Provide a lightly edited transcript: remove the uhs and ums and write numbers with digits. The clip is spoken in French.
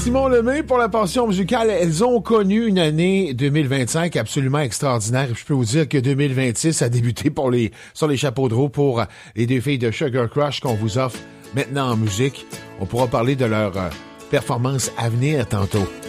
Simon Lemay pour la passion musicale. Elles ont connu une année 2025 absolument extraordinaire. Je peux vous dire que 2026 a débuté sur les chapeaux de roue pour les deux filles de Sugar Crush qu'on vous offre maintenant en musique. On pourra parler de leur performance à venir tantôt.